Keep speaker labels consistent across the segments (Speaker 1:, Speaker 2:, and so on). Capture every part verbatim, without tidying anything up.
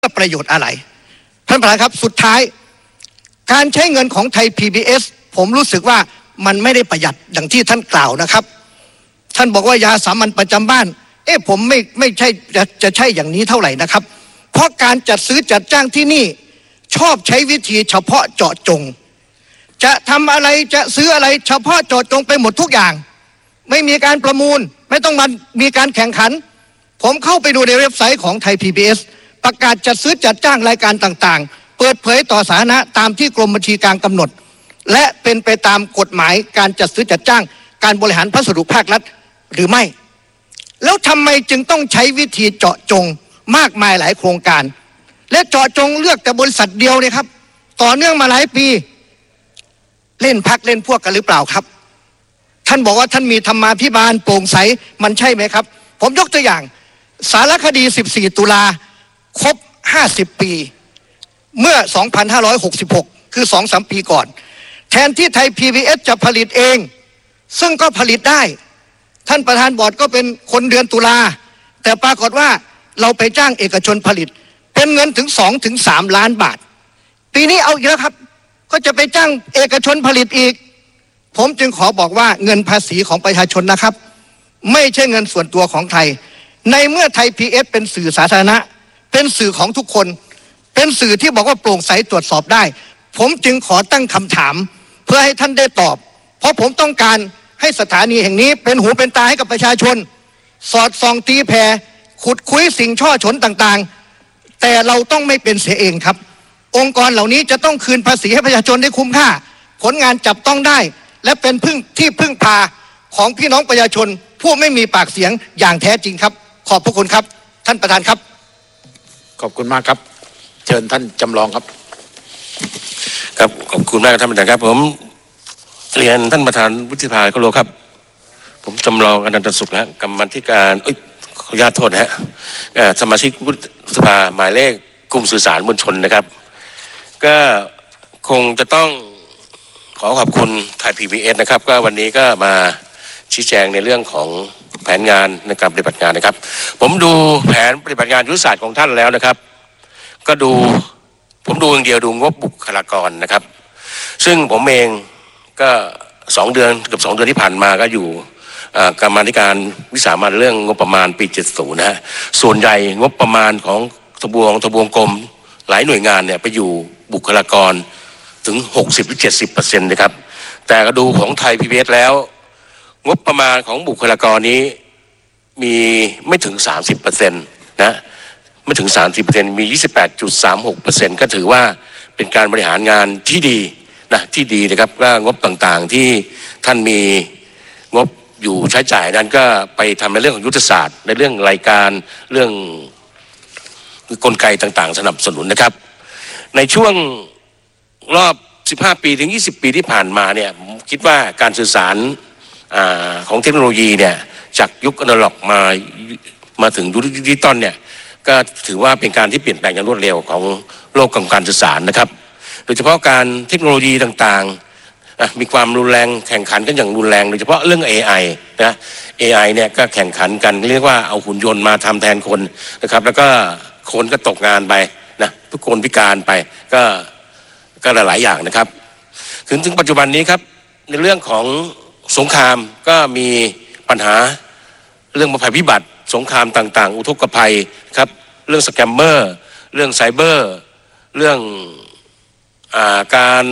Speaker 1: พื่อประโยชน์อะไรท่านประธานครับสุดท้ายการใช้เงินของไทย พี บี เอส ผมรู้สึกว่ามันไม่ได้ประหยัดดังที่ท่านกล่าวนะครับท่านบอกว่ายาสามัญประจำบ้านเอ๊ะผมไม่ไม่ใช่จะจะใช่อย่างนี้เท่าไหร่นะครับเพราะการจัดซื้อจัดจ้างที่นี่ชอบใช้วิธีเฉพาะเจาะจงจะทำอะไรจะซื้ออะไรเฉพาะเจาะจงไปหมดทุกอย่างไม่มีการประมูลไม่ต้องมันมีการแข่งขันผมเข้าไปดูในเว็บไซต์ของไทย พี บี เอส ประกาศจัดซื้อจัดจ้างรายการต่างๆเปิดเผยต่อสาธารณะตามที่กรมบัญชีกลางกำหนดและเป็นไปตามกฎหมายการจัดซื้อจัดจ้างการบริหารพัสดุภาครัฐหรือไม่แล้วทำไมจึงต้องใช้วิธีเจาะจงมากมายหลายโครงการและเจาะจงเลือกแต่บริษัทเดียวเนี่ยครับต่อเนื่องมาหลายปีเล่นพักเล่นพวกกันหรือเปล่าครับท่านบอกว่าท่านมีธรรมาภิบาลโปร่งใสมันใช่ไหมครับผมยกตัวอย่างสารคดีสิบสี่ตุลาครบห้าสิบปีเมื่อสองพันห้าร้อยหกสิบหกคือ สองถึงสาม ปีก่อนแทนที่ไทย พี บี เอส จะผลิตเองซึ่งก็ผลิตได้ท่านประธานบอร์ดก็เป็นคนเดือนตุลาแต่ปรากฏว่าเราไปจ้างเอกชนผลิตเป็นเงินถึง สองถึงสาม ล้านบาทปีนี้เอาอีกแล้วครับก็จะไปจ้างเอกชนผลิตอีกผมจึงขอบอกว่าเงินภาษีของประชาชนนะครับไม่ใช่เงินส่วนตัวของไทยในเมื่อไทย พี บี เอส เป็นสื่อสาธารณะเป็นสื่อของทุกคนเป็นสื่อที่บอกว่าโปร่งใสตรวจสอบได้ผมจึงขอตั้งคำถามเพื่อให้ท่านได้ตอบเพราะผมต้องการให้สถานีแห่งนี้เป็นหูเป็นตาให้กับประชาชนสอดส่องตีแผ่ขุดคุยสิ่งช่อฉนต่างๆแต่เราต้องไม่เป็นเสียเองครับองค์กรเหล่านี้จะต้องคืนภาษีให้ประชาชนได้คุ้มค่าผลงานจับต้องได้และเป็นพึ่งที่พึ่งพาของพี่น้องประชาชนผู้ไม่มีปากเสียงอย่างแท้จริงครับขอบพระคุณครับท่านประธานครับ
Speaker 2: ขอบคุณมากครับเชิญท่านจำลองครับ
Speaker 3: ครับขอบคุณมากท่านประธานครับผมเรียนท่านประธานวุฒิสภาก็รู้ครับผมจำลองอนันตสุขนะกรรมธิการเอ้ยขออนุญาตโทษนะฮะสมาชิกวุฒิสภาหมายเลขกลุ่มสื่อสารมวลชนนะครับก็คงจะต้องขอขอบคุณไทย พี บี เอส นะครับก็วันนี้ก็มาชี้แจงในเรื่องของแผนงานในการปฏิบัติงานนะครับผมดูแผนปฏิบัติงานยุทธศาสตร์ของท่านแล้วนะครับก็ดูผมดูอย่างเดียวดูงบบุคลากรนะครับซึ่งผมเองก็สองเดือนเกือบสองเดือนที่ผ่านมาก็อยู่กรรมาธิการวิสามัญเรื่องงบประมาณปีเจ็ดสิบนะฮะส่วนใหญ่งบประมาณของทบวงทบวงกรมหลายหน่วยงานเนี่ยไปอยู่บุคลากรถึง หกสิบถึงเจ็ดสิบเปอร์เซ็นต์ นะครับแต่ก็ดูของไทย พี บี เอส แล้วงบประมาณของบุคลากรนี้มีไม่ถึง สามสิบเปอร์เซ็นต์ นะไม่ถึง สามสิบเปอร์เซ็นต์ มี ยี่สิบแปดจุดสามหกเปอร์เซ็นต์ ก็ถือว่าเป็นการบริหารงานที่ดีนะที่ดีนะครับว่างบต่างๆที่ท่านมีงบอยู่ใช้จ่ายนั้นก็ไปทำในเรื่องของยุทธศาสตร์ในเรื่องรายการเรื่องกลไกต่างๆสนับสนุนนะครับในช่วงรอบสิบห้าปีถึงยี่สิบปีที่ผ่านมาเนี่ยผมคิดว่าการสื่อสารอ่าของเทคโนโลยีเนี่ยจากยุคอนาล็อกมามาถึงยุคดิจิตอลเนี่ยก็ถือว่าเป็นการที่เปลี่ยนแปลงอย่างรวดเร็วของโลกของการสื่อสารนะครับโดยเฉพาะการเทคโนโลยีต่างๆมีความรุนแรงแข่งขันกันอย่างรุนแรงโดยเฉพาะเรื่อง เอ ไอ นะ เอ ไอ เนี่ยก็แข่งขันกันเรียกว่าเอาหุ่นยนต์มาทำแทนคนนะครับแล้วก็คนก็ตกงานไปนะทุกคนพิการไปก็ก็หลายอย่างนะครับถึงถึงปัจจุบันนี้ครับในเรื่องของสงครามก็มีปัญหาเรื่องภัยพิบัติสงครามต่างๆอุทกภัยครับเรื่องสแกมเมอร์เรื่องไซเบอร์เรื่องอ่าการ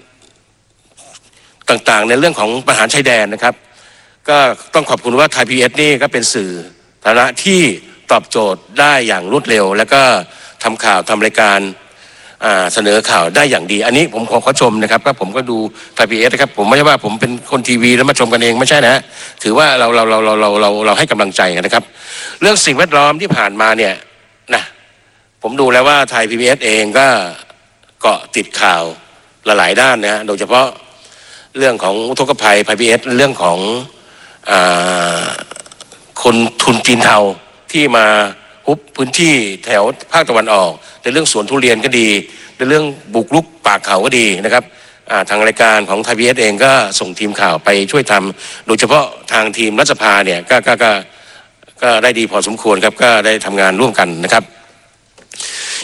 Speaker 3: ต่างๆในเรื่องของปัญหาชายแดนนะครับก็ต้องขอบคุณว่าไทย พี บี เอส นี่ก็เป็นสื่อฐานะที่ตอบโจทย์ได้อย่างรวดเร็วแล้วก็ทำข่าวทำรายการเสนอข่าวได้อย่างดีอันนี้ผมขอขอชมนะครับก็ผมก็ดูไทย พี บี เอส นะครับผมไม่ใช่ว่าผมเป็นคนทีวีแล้วมาชมกันเองไม่ใช่นะถือว่าเราเราเราเราเราเราเราให้กำลังใจกันนะครับเรื่องสิ่งแวดล้อมที่ผ่านมาเนี่ยนะผมดูแล้วว่าไทย พี บี เอส เองก็เกาะติดข่าวหลายๆด้านนะฮะโดยเฉพาะเรื่องของอุทกภัย พี บี เอส เรื่องของอ่าคนทุนจีนเทาที่มาฮุบพื้นที่แถวภาคตะวันออกในเรื่องสวนทุเรียนก็ดีในเรื่องบุกรุกป่าเขาก็ดีนะครับทางรายการของไทย พี บี เอส เองก็ส่งทีมข่าวไปช่วยทำโดยเฉพาะทางทีมรัฐสภาเนี่ยก็ก็ก็ก็ได้ดีพอสมควรครับก็ได้ทำงานร่วมกันนะครับ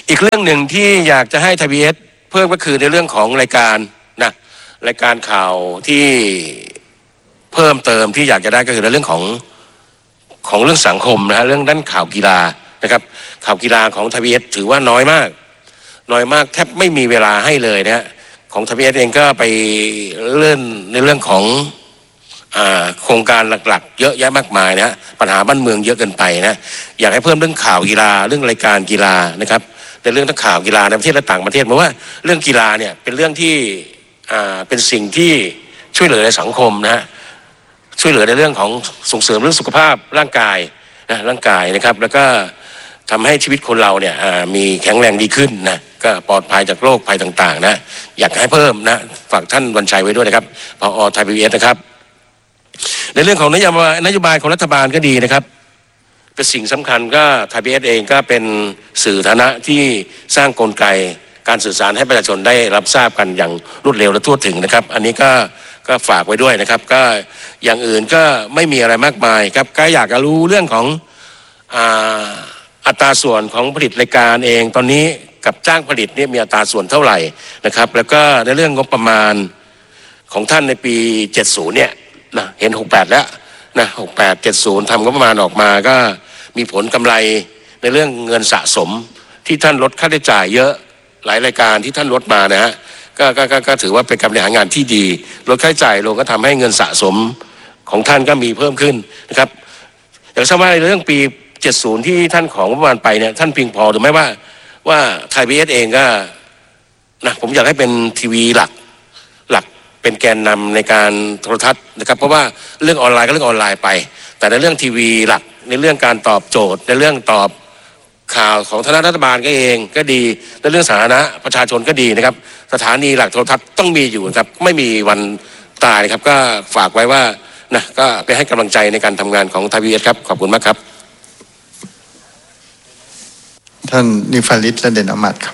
Speaker 3: อีกเรื่องหนึ่งที่อยากจะให้ไทยพีบีเอสเพิ่มก็คือในเรื่องของรายการนะรายการข่าวที่เพิ่มเติมที่อยากจะได้ก็คือในเรื่องของของเรื่องสังคมนะฮะเรื่องด้านข่าวกีฬานะครับข่าวกีฬาของไทยพีบีเอสถือว่าน้อยมากน้อยมากแทบไม่มีเวลาให้เลยนะฮะของไทยพีบีเอสเองก็ไปเลื่อนในเรื่องของอ่าโครงการหลักๆเยอะแยะมากมายนะปัญหาบ้านเมืองเยอะเกินไปนะอยากให้เพิ่มเรื่องข่าวกีฬาเรื่องรายการกีฬานะครับในเรื่องทั้งข่าวกีฬาในประเทศและต่างประเทศเพราะว่าเรื่องกีฬาเนี่ยเป็นเรื่องที่อ่าเป็นสิ่งที่ช่วยเหลือในสังคมนะฮะช่วยเหลือในเรื่องของส่งเสริมเรื่องสุขภาพร่างกายนะร่างกายนะครับแล้วก็ทำให้ชีวิตคนเราเนี่ยมีแข็งแรงดีขึ้นนะก็ปลอดภัยจากโรคภัยต่างๆนะอยากให้เพิ่มนะฝากท่านวันชัยไว้ด้วยนะครับผอ.ไทยพีบีเอสนะครับในเรื่องของนโยบายนโยบายของรัฐบาลก็ดีนะครับเป็นสิ่งสำคัญก็ไทยพีบีเอสเองก็เป็นสื่อฐานะที่สร้างกลไกการสื่อสารให้ประชาชนได้รับทราบกันอย่างรวดเร็วและทั่วถึงนะครับอันนี้ก็ก็ฝากไว้ด้วยนะครับก็อย่างอื่นก็ไม่มีอะไรมากมายครับก็อยากจะรู้เรื่องของอ่าอัตราส่วนของผลิตรายการเองตอนนี้กับจ้างผลิตเนี่ยมีอัตราส่วนเท่าไหร่นะครับแล้วก็ในเรื่องงบประมาณของท่านในปีเจ็ดสิบเนี่ยนะเห็นหกสิบแปดแล้วนะหกสิบแปด เจ็ดสิบทำงบประมาณออกมาก็มีผลกำไรในเรื่องเงินสะสมที่ท่านลดค่าใช้จ่ายเยอะหลายรายการที่ท่านลดมานะฮะก็ก็ก็ก็ถือว่าเป็นการบริหารงานที่ดีลดค่าใช้จ่ายลงก็ทำให้เงินสะสมของท่านก็มีเพิ่มขึ้นนะครับอยากทราบว่าในเรื่องปีเจ็ดสิบที่ท่านของงบประมาณไปเนี่ยท่านเพียงพอหรือไม่ว่าว่าไทยพีบีเอสเองก็นะผมอยากให้เป็นทีวีหลักหลักเป็นแกนนำในการโทรทัศน์นะครับเพราะว่าเรื่องออนไลน์ก็เรื่องออนไลน์ไปแต่ในเรื่องทีวีหลักในเรื่องการตอบโจทย์ในเรื่องตอบข่าวของทางรัฐบาลก็เองก็ดีในเรื่องสาธารณะประชาชนก็ดีนะครับสถานีหลักโทรทัศน์ต้องมีอยู่ครับไม่มีวันตายนะครับก็ฝากไว้ว่านะก็ไปให้กำลังใจในการทำงานของไทยพีบีเอสครับขอบคุณมากครับ
Speaker 4: ท่านนิฟาริตและเด่นอมัดครับ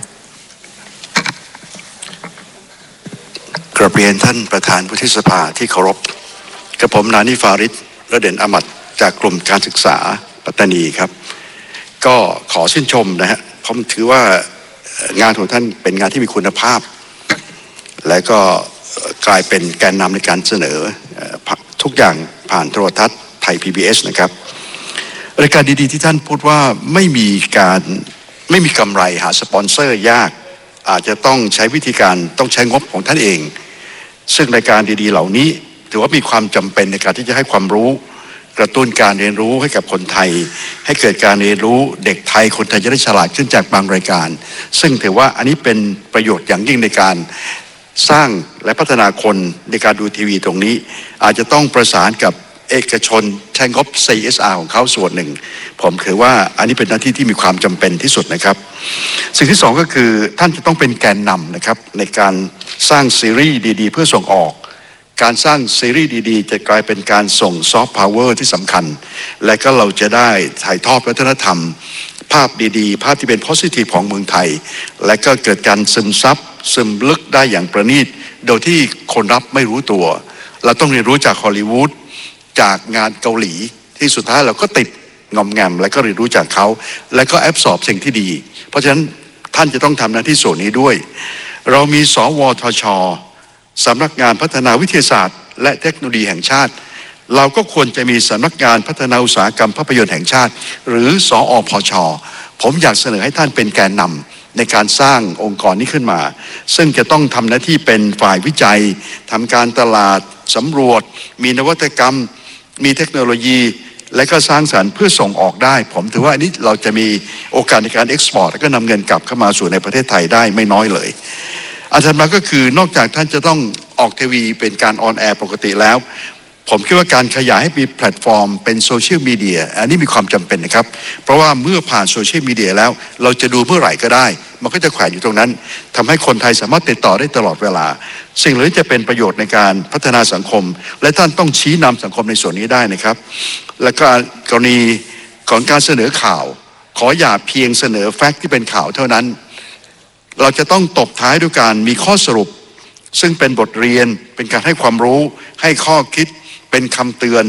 Speaker 5: กราบเรียนท่านประธานวุฒิสภาที่เคารพกับผมนานิฟาริตและเด่นอมัดจากกลุ่มการศึกษาปัตตานีครับก็ขอชื่นชมนะฮะผมถือว่างานของท่านเป็นงานที่มีคุณภาพและก็กลายเป็นแกนนำในการเสนอทุกอย่างผ่านโทรทัศน์ไทย พี บี เอส นะครับรายการดีๆที่ท่านพูดว่าไม่มีการไม่มีกำไรหาสปอนเซอร์ยากอาจจะต้องใช้วิธีการต้องใช้งบของท่านเองซึ่งรายการดีๆเหล่านี้ถือว่ามีความจำเป็นในการที่จะให้ความรู้กระตุ้นการเรียนรู้ให้กับคนไทยให้เกิดการเรียนรู้เด็กไทยคนไทยจะได้ฉลาดขึ้นจากบางรายการซึ่งถือว่าอันนี้เป็นประโยชน์อย่างยิ่งในการสร้างและพัฒนาคนในการดูทีวีตรงนี้อาจจะต้องประสานกับเอกชนใช้งบ ซี เอส อาร์ ของเขาส่วนหนึ่งผมถือว่าอันนี้เป็นหน้าที่ที่มีความจำเป็นที่สุดนะครับสิ่งที่สองก็คือท่านจะต้องเป็นแกนนำนะครับในการสร้างซีรีส์ดีๆเพื่อส่งออกการสร้างซีรีส์ดีๆจะกลายเป็นการส่งซอฟต์พาวเวอร์ที่สำคัญและก็เราจะได้ถ่ายทอดวัฒนธรรมภาพดีๆภาพที่เป็นโพสิทีฟของเมืองไทยและก็เกิดการซึมซับซึมลึกได้อย่างประณีตโดยที่คนรับไม่รู้ตัวเราต้องเรียนรู้จากฮอลลีวูดจากงานเกาหลีที่สุดท้ายเราก็ติดงอมแงมและก็เรียนรู้จากเขาและก็แอบสอบสิ่งที่ดีเพราะฉะนั้นท่านจะต้องทำหน้าที่ส่วนนี้ด้วยเรามีสวทช.สำนักงานพัฒนาวิทยาศาสตร์และเทคโนโลยีแห่งชาติเราก็ควรจะมีสำนักงานพัฒนาอุตสาหกรรมภาพยนตร์แห่งชาติหรือสอพช.ผมอยากเสนอให้ท่านเป็นแกนนำในการสร้างองค์กรนี้ขึ้นมาซึ่งจะต้องทำหน้าที่เป็นฝ่ายวิจัยทำการตลาดสำรวจมีนวัตกรรมมีเทคโนโลยีและก็สร้างสรรค์เพื่อส่งออกได้ผมถือว่าอันนี้เราจะมีโอกาสในการเอ็กซ์พอร์ตและก็นำเงินกลับเข้ามาสู่ในประเทศไทยได้ไม่น้อยเลยอันถัดมาก็คือนอกจากท่านจะต้องออกทีวีเป็นการออนแอร์ปกติแล้วผมคิดว่าการขยายให้มีแพลตฟอร์มเป็นโซเชียลมีเดียอันนี้มีความจำเป็นนะครับเพราะว่าเมื่อผ่านโซเชียลมีเดียแล้วเราจะดูเมื่อไหร่ก็ได้มันก็จะแขวนอยู่ตรงนั้นทำให้คนไทยสามารถติดต่อได้ตลอดเวลาสิ่งเหล่านี้จะเป็นประโยชน์ในการพัฒนาสังคมและท่านต้องชี้นำสังคมในส่วนนี้ได้นะครับและก็กรณีของการเสนอข่าวขออย่าเพียงเสนอแฟกต์ที่เป็นข่าวเท่านั้นเราจะต้องตบท้ายด้วยการมีข้อสรุปซึ่งเป็นบทเรียนเป็นการให้ความรู้ให้ข้อคิดเป็นคำเตือน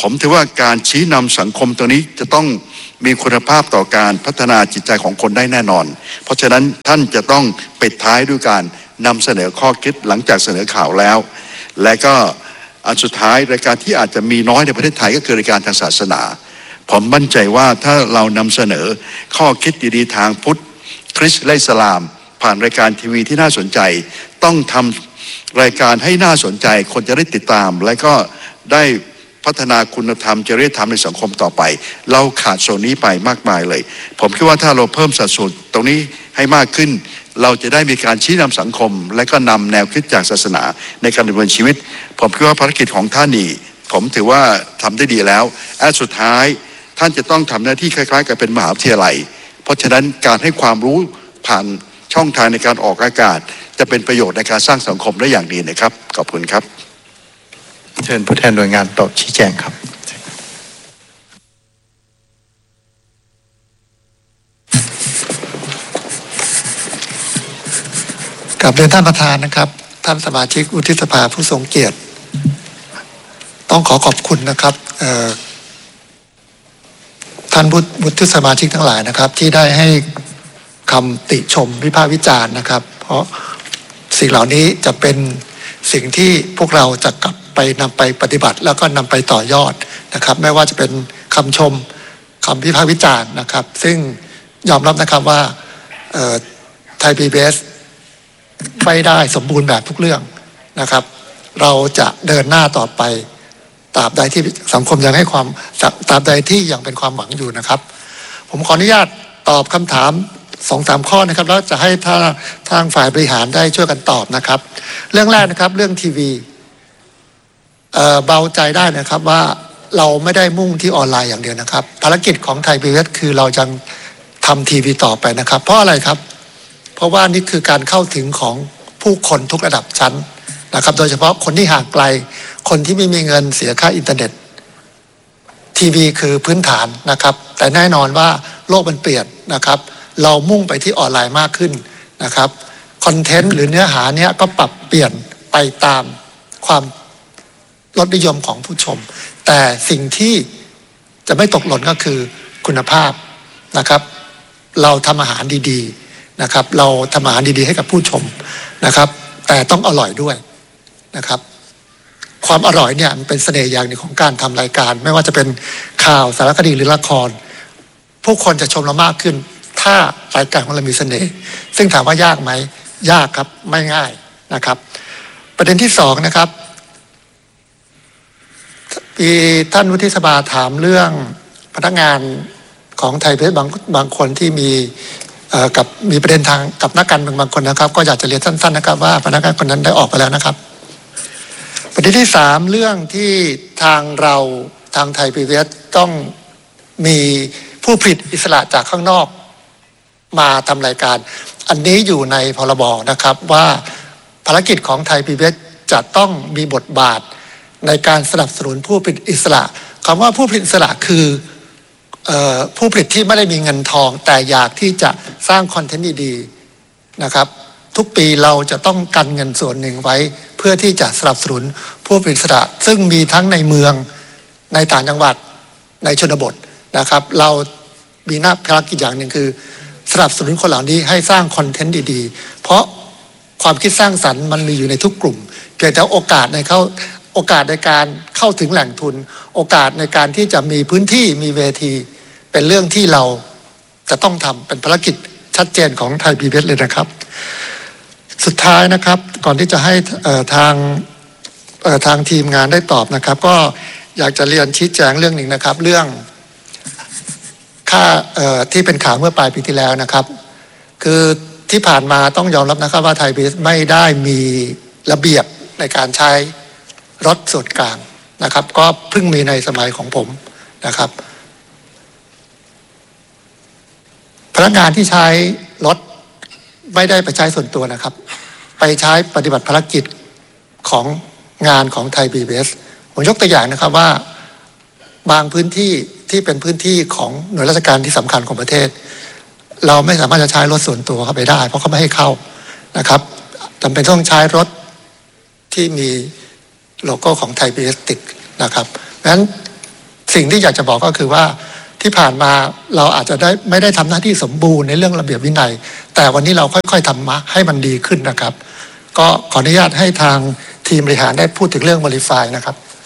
Speaker 5: ผมถือว่าการชี้นำสังคมตัวนี้จะต้องมีคุณภาพต่อการพัฒนาจิตใจของคนได้แน่นอนเพราะฉะนั้นท่านจะต้องปิดท้ายด้วยการนำเสนอข้อคิดหลังจากเสนอข่าวแล้วและก็อันสุดท้ายรายการที่อาจจะมีน้อยในประเทศไทยก็คือรายการทางศาสนาผมมั่นใจว่าถ้าเรานำเสนอข้อคิดดีๆทางพุทธคริสต์และอิสลามผ่านรายการทีวีที่น่าสนใจต้องทำรายการให้น่าสนใจคนจะได้ติดตามและก็ได้พัฒนาคุณธรรมจริยธรรมในสังคมต่อไปเราขาดโซนนี้ไปมากมายเลยผมคิดว่าถ้าเราเพิ่มสัดส่วนตรงนี้ให้มากขึ้นเราจะได้มีการชี้นำสังคมและก็นำแนวคิดจากศาสนาในการดำเนินชีวิตผมคิดว่าภารกิจของท่านนี่ผมถือว่าทำได้ดีแล้วอันสุดท้ายท่านจะต้องทำหน้าที่คล้ายๆกับเป็นมหาวิทยาลัยเพราะฉะนั้นการให้ความรู้ผ่านช่องทางในการออกอากาศจะเป็นประโยชน์ในการสร้างสังคมได้อย่างดีนะครับขอบคุณครับ
Speaker 4: เชิญผู้แทนหน่วยงานตอบชี้แจงครับ
Speaker 6: กราบเรียนท่านประธานนะครับท่านสมาชิกวุฒิสภาผู้ทรงเกียรติต้องขอขอบคุณนะครับท่านวุฒิสมาชิกทั้งหลายนะครับที่ได้ให้คำติชมวิพากษ์วิจารณ์นะครับเพราะสิ่งเหล่านี้จะเป็นสิ่งที่พวกเราจะกลับไปนำไปปฏิบัติแล้วก็นำไปต่อยอดนะครับไม่ว่าจะเป็นคำชมคำวิพากษ์วิจารณ์นะครับซึ่งยอมรับนะครับว่าไทย พี บี เอส ไม่ได้สมบูรณ์แบบทุกเรื่องนะครับเราจะเดินหน้าต่อไปตราบใดที่สังคมยังให้ความตราบใดที่ยังเป็นความหวังอยู่นะครับผมขออนุญาตตอบคำถามสองสามข้อนะครับแล้วจะให้ทางทางฝ่ายบริหารได้ช่วยกันตอบนะครับเรื่องแรกนะครับเรื่องทีวีเอ่อเบาใจได้นะครับว่าเราไม่ได้มุ่งที่ออนไลน์อย่างเดียวนะครับภารกิจของไทย พี บี เอส คือเราจะทำทีวีต่อไปนะครับเพราะอะไรครับเพราะว่านี่คือการเข้าถึงของผู้คนทุกระดับชั้นนะครับโดยเฉพาะคนที่ห่างไกลคนที่ไม่มีเงินเสียค่าอินเทอร์เน็ตทีวีคือพื้นฐานนะครับแต่แน่นอนว่าโลกมันเปลี่ยนนะครับเรามุ่งไปที่ออนไลน์มากขึ้นนะครับคอนเทนต์หรือเนื้อหาเนี้ยก็ปรับเปลี่ยนไปตามความรสนิยมของผู้ชมแต่สิ่งที่จะไม่ตกหล่นก็คือคุณภาพนะครับเราทำอาหารดีๆนะครับเราทำอาหารดีๆให้กับผู้ชมนะครับแต่ต้องอร่อยด้วยนะครับความอร่อยเนี่ยมันเป็นเสน่ห์อย่างหนึ่งของการทำรายการไม่ว่าจะเป็นข่าวสารคดีหรือละครผู้คนจะชมเรามากขึ้นถ้ารายการของเรามีเสน่ห์ซึ่งถามว่ายากไหมยากครับไม่ง่ายนะครับประเด็นที่สองนะครับมีท่านวุฒิสภาถามเรื่องพนักงานของไทยเพชรบางบางคนที่มีกับมีประเด็นทางกับนักการเมืองบางคนนะครับก็อยากจะเรียนสั้นๆนะครับว่าพนักงานคนนั้นได้ออกไปแล้วนะครับประเด็นที่สามเรื่องที่ทางเราทางไทย พี บี เอส ต้องมีผู้ผลิตอิสระจากข้างนอกมาทำรายการอันนี้อยู่ในพรบนะครับว่าภารกิจของไทย พี บี เอส จะต้องมีบทบาทในการสนับสนุนผู้ผลิตอิสระคำว่าผู้ผลิตอิสระคือผู้ผลิตที่ไม่ได้มีเงินทองแต่อยากที่จะสร้างคอนเทนต์ดีๆนะครับทุกปีเราจะต้องกันเงินส่วนหนึ่งไว้เพื่อที่จะสนับสนุนผู้ผลิตอิสระซึ่งมีทั้งในเมืองในต่างจังหวัดในชนบทนะครับเรามีหน้าภารกิจอย่างหนึ่งคือสนับสนุนคนเหล่านี้ให้สร้างคอนเทนต์ดีๆเพราะความคิดสร้างสรรค์มันมีอยู่ในทุกกลุ่มเพียงแต่โอกาสในเข้าโอกาสในการเข้าถึงแหล่งทุนโอกาสในการที่จะมีพื้นที่มีเวทีเป็นเรื่องที่เราจะต้องทำเป็นภารกิจชัดเจนของไทย พี บี เอส เลยนะครับสุดท้ายนะครับก่อนที่จะให้ทางทางทีมงานได้ตอบนะครับก็อยากจะเรียนชี้แจงเรื่องหนึ่งนะครับเรื่องค่าที่เป็นข่าวเมื่อปลายปีที่แล้วนะครับคือที่ผ่านมาต้องยอมรับนะครับว่าไทย พี บี เอส ไม่ได้มีระเบียบในการใช้รถส่วนกลางนะครับก็เพิ่งมีในสมัยของผมนะครับพนักงานที่ใช้รถไม่ได้ไปใช้ส่วนตัวนะครับไปใช้ปฏิบัติภารกิจของงานของไทย พี บี เอส ผมยกตัวอย่างนะครับว่าบางพื้นที่ที่เป็นพื้นที่ของหน่วยราชการที่สำคัญของประเทศเราไม่สามารถจะใช้รถส่วนตัวเข้าไปได้เพราะเขาไม่ให้เข้านะครับจำเป็นต้องใช้รถที่มีโลโก้ของไทย พี บี เอส ติดนะครับงั้นสิ่งที่อยากจะบอกก็คือว่าที่ผ่านมาเราอาจจะได้ไม่ได้ทำหน้าที่สมบูรณ์ในเรื่องระเบียบวินัยแต่วันนี้เราค่อยๆทำมาให้มันดีขึ้นนะครับก็ขออนุญาตให้ทางทีมบริหารได้พูดถึงเรื่อง Verify นะครับ